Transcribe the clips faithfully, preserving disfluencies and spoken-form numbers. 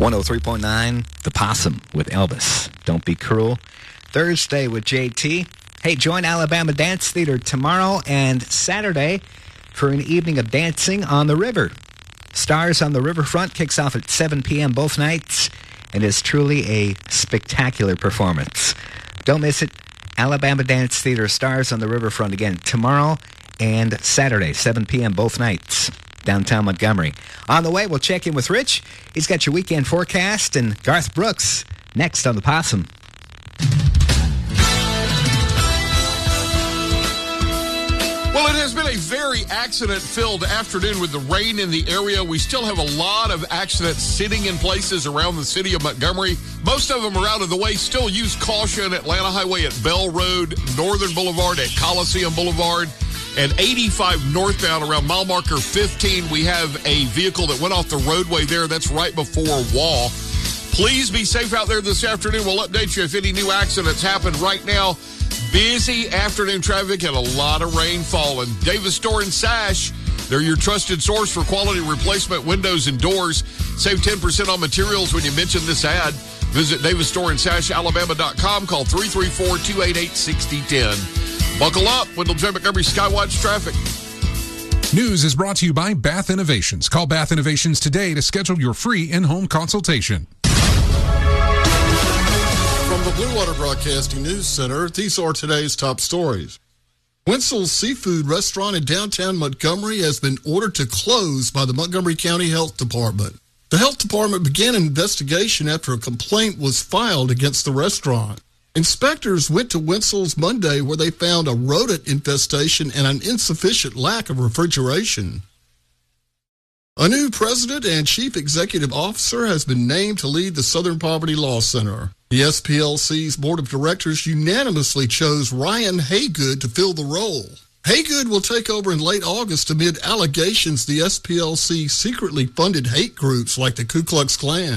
one oh three point nine, The Possum with Elvis. Don't Be Cruel. Thursday with J T. Hey, join Alabama Dance Theater tomorrow and Saturday for an evening of dancing on the river. Stars on the Riverfront kicks off at seven p.m. both nights and is truly a spectacular performance. Don't miss it. Alabama Dance Theater, Stars on the Riverfront again tomorrow and Saturday, seven p.m. both nights, downtown Montgomery. On the way, we'll check in with Rich. He's got your weekend forecast, and Garth Brooks next on The Possum. Well, it has been a very accident-filled afternoon with the rain in the area. We still have a lot of accidents sitting in places around the city of Montgomery. Most of them are out of the way. Still use caution. Atlanta Highway at Bell Road, Northern Boulevard at Coliseum Boulevard, and eighty-five northbound around mile marker fifteen. We have a vehicle that went off the roadway there. That's right before Wall. Please be safe out there this afternoon. We'll update you if any new accidents happen. Right now, busy afternoon traffic and a lot of rain falling. Davis Door and Sash, they're your trusted source for quality replacement windows and doors. Save ten percent on materials when you mention this ad. Visit Davis Door and Sash Alabama dot com. Call three three four, two eight eight, six zero one zero. Buckle up. Wendell J. Montgomery Skywatch Traffic. News is brought to you by Bath Innovations. Call Bath Innovations today to schedule your free in-home consultation. From the Blue Water Broadcasting News Center, these are today's top stories. Winsel's Seafood Restaurant in downtown Montgomery has been ordered to close by the Montgomery County Health Department. The health department began an investigation after a complaint was filed against the restaurant. Inspectors went to Winsel's Monday where they found a rodent infestation and an insufficient lack of refrigeration. A new president and chief executive officer has been named to lead the Southern Poverty Law Center. The S P L C's board of directors unanimously chose Ryan Haygood to fill the role. Haygood will take over in late August amid allegations the S P L C secretly funded hate groups like the Ku Klux Klan.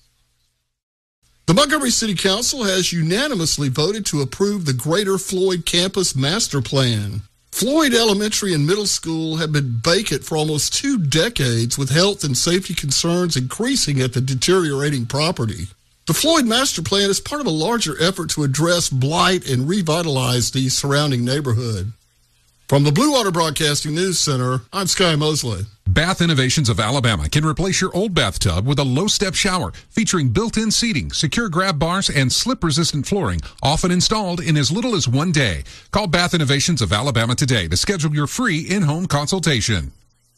The Montgomery City Council has unanimously voted to approve the Greater Floyd Campus Master Plan. Floyd Elementary and Middle School have been vacant for almost two decades, with health and safety concerns increasing at the deteriorating property. The Floyd Master Plan is part of a larger effort to address blight and revitalize the surrounding neighborhood. From the Blue Water Broadcasting News Center, I'm Sky Mosley. Bath Innovations of Alabama can replace your old bathtub with a low-step shower featuring built-in seating, secure grab bars, and slip-resistant flooring, often installed in as little as one day. Call Bath Innovations of Alabama today to schedule your free in-home consultation.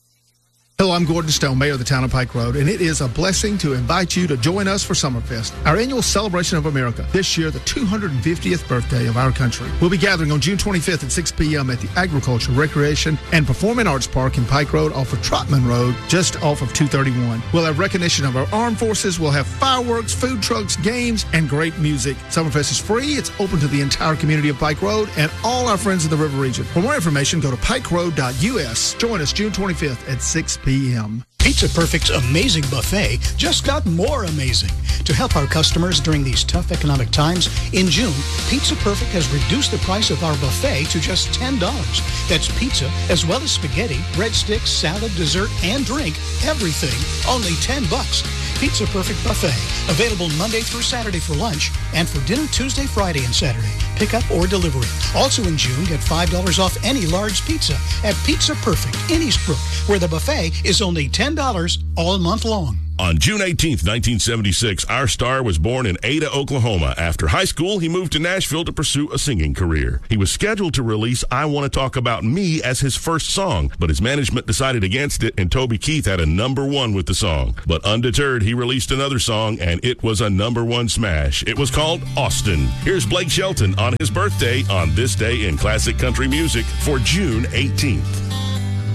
Hello, I'm Gordon Stone, Mayor of the town of Pike Road, and it is a blessing to invite you to join us for Summerfest, our annual celebration of America. This year, the two hundred fiftieth birthday of our country. We'll be gathering on June twenty-fifth at six p.m. at the Agriculture, Recreation, and Performing Arts Park in Pike Road off of Trotman Road, just off of two thirty-one. We'll have recognition of our armed forces, we'll have fireworks, food trucks, games, and great music. Summerfest is free, it's open to the entire community of Pike Road and all our friends in the River Region. For more information, go to pike road dot u s. Join us June twenty-fifth at six p.m. Pizza Perfect's amazing buffet just got more amazing. To help our customers during these tough economic times, in June, Pizza Perfect has reduced the price of our buffet to just ten dollars. That's pizza, as well as spaghetti, breadsticks, salad, dessert, and drink. Everything, only ten bucks. Pizza Perfect Buffet, available Monday through Saturday for lunch and for dinner Tuesday, Friday, and Saturday. Pickup or delivery. Also in June, get five dollars off any large pizza at Pizza Perfect in Eastbrook, where the buffet is only ten dollars all month long. On June eighteenth, nineteen seventy-six, our star was born in Ada, Oklahoma. After high school, he moved to Nashville to pursue a singing career. He was scheduled to release I Want to Talk About Me as his first song, but his management decided against it, and Toby Keith had a number one with the song. But undeterred, he released another song, and it was a number one smash. It was called Austin. Here's Blake Shelton on his birthday on this day in classic country music for June eighteenth.